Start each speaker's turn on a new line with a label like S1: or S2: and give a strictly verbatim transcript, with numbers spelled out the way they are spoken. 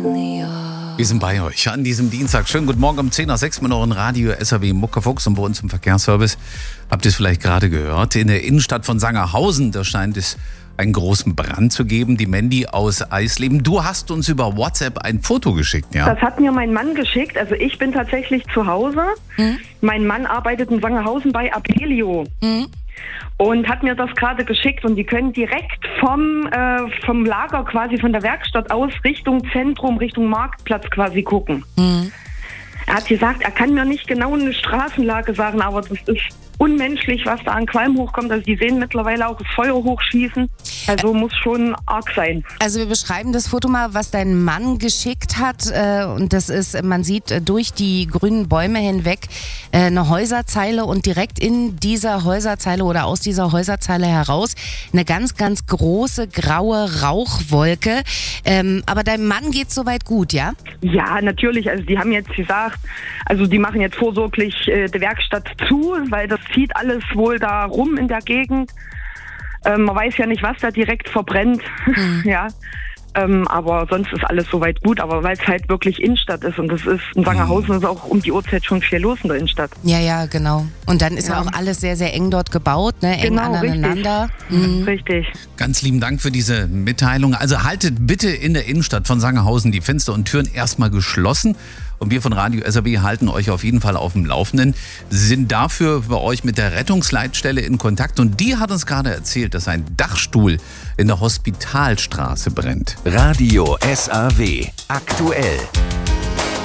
S1: Wir sind bei euch an diesem Dienstag. Schönen guten Morgen um zehn nach sechs mit eurem Radio S R W Muckefuchs und bei uns im Verkehrsservice. Habt ihr es vielleicht gerade gehört? In der Innenstadt von Sangerhausen, da scheint es einen großen Brand zu geben. Die Mandy aus Eisleben, du hast uns über WhatsApp ein Foto geschickt, ja?
S2: Das hat mir mein Mann geschickt. Also ich bin tatsächlich zu Hause. Mhm. Mein Mann arbeitet in Sangerhausen bei Abelio. Mhm. Und hat mir das gerade geschickt und die können direkt vom, äh, vom Lager quasi von der Werkstatt aus Richtung Zentrum, Richtung Marktplatz quasi gucken. Mhm. Er hat gesagt, er kann mir nicht genau eine Straßenlage sagen, aber das ist unmenschlich, was da an Qualm hochkommt. Also die sehen mittlerweile auch das Feuer hochschießen. Also muss schon arg sein.
S3: Also wir beschreiben das Foto mal, was dein Mann geschickt hat. Und das ist, man sieht durch die grünen Bäume hinweg eine Häuserzeile und direkt in dieser Häuserzeile oder aus dieser Häuserzeile heraus eine ganz, ganz große graue Rauchwolke. Aber deinem Mann geht's soweit gut, ja?
S2: Ja, natürlich. Also die haben jetzt gesagt, also die machen jetzt vorsorglich äh, die Werkstatt zu, weil das zieht alles wohl da rum in der Gegend. Ähm, man weiß ja nicht, was da direkt verbrennt. Mhm. Ja. Ähm, aber sonst ist alles soweit gut, aber weil es halt wirklich Innenstadt ist und das ist in Sangerhausen ist auch um die Uhrzeit schon viel los in der Innenstadt.
S3: Ja, ja, genau. Und dann ist ja, ja auch alles sehr, sehr eng dort gebaut, ne? Eng
S2: genau,
S3: aneinander.
S2: Richtig. Mhm. Richtig.
S1: Ganz lieben Dank für diese Mitteilung. Also haltet bitte in der Innenstadt von Sangerhausen die Fenster und Türen erstmal geschlossen. Und wir von Radio S R W halten euch auf jeden Fall auf dem Laufenden, sind dafür bei euch mit der Rettungsleitstelle in Kontakt. Und die hat uns gerade erzählt, dass ein Dachstuhl in der Hospitalstraße brennt.
S4: Radio S R W aktuell.